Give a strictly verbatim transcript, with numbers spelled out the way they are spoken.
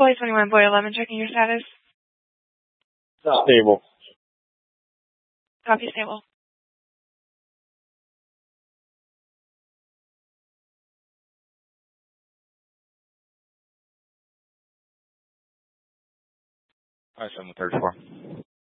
Boy twenty-one, Boy eleven, checking your status. Stable. Copy, stable. All right, seven thirty-four.